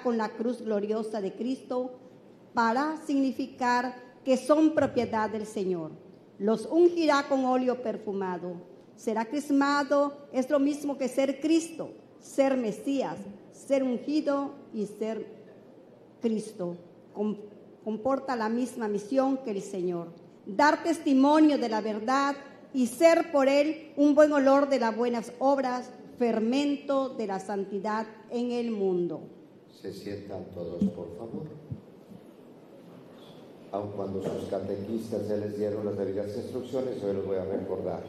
con la cruz gloriosa de Cristo para significar que son propiedad del Señor. Los ungirá con óleo perfumado. Será crismado, es lo mismo que ser Cristo, ser Mesías, ser ungido y ser Cristo. Comporta la misma misión que el Señor. Dar testimonio de la verdad y ser por él un buen olor de las buenas obras, fermento de la santidad en el mundo. Se sientan todos, por favor. Aun cuando sus catequistas ya les dieron las debidas instrucciones, yo les voy a recordar.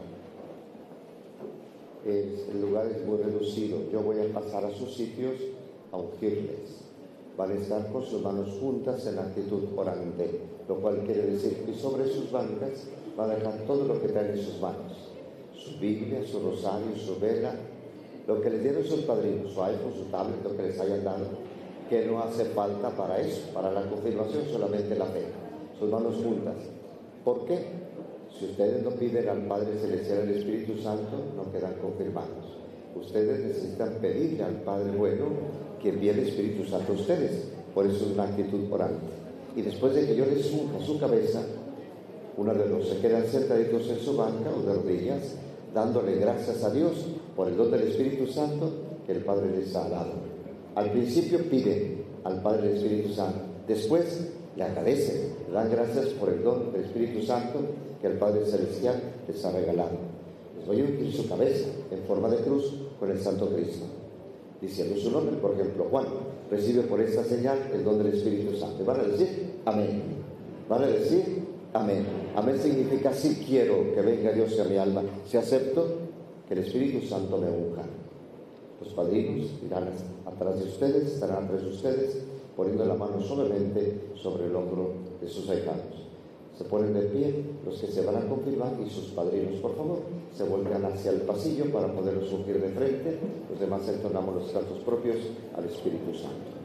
El lugar es muy reducido. Yo voy a pasar a sus sitios a ungirles. Van a estar con sus manos juntas en actitud orante, lo cual quiere decir que sobre sus bancas van a dejar todo lo que traen en sus manos. Su Biblia, su rosario, su vela, lo que les dieron sus padrinos, su iPhone, su tablet, lo que les hayan dado, que no hace falta para eso, para la confirmación solamente la fe. Sus manos juntas. ¿Por qué? Si ustedes no piden al Padre Celestial el Espíritu Santo, no quedan confirmados. Ustedes necesitan pedirle al Padre bueno que envíe el Espíritu Santo a ustedes. Por eso es una actitud orante. Y después de que yo les unja su cabeza, uno de los se quedan sentaditos en su banca o de rodillas, dándole gracias a Dios por el don del Espíritu Santo que el Padre les ha dado. Al principio piden al Padre del Espíritu Santo, después le agradecen, le dan gracias por el don del Espíritu Santo que el Padre Celestial les ha regalado. Les voy a ungir su cabeza en forma de cruz con el Santo Cristo, diciendo su nombre. Por ejemplo, Juan recibe por esta señal el don del Espíritu Santo. Van a decir amén. Van a decir amén. Amén significa sí quiero que venga Dios a mi alma. Si acepto que el Espíritu Santo me unja. Los padrinos irán atrás de ustedes, estarán atrás de ustedes, poniendo la mano suavemente sobre el hombro de sus ahijados. Se ponen de pie los que se van a confirmar y sus padrinos, por favor, se vuelcan hacia el pasillo para poderlos ungir de frente. Los demás entonamos los cantos propios al Espíritu Santo.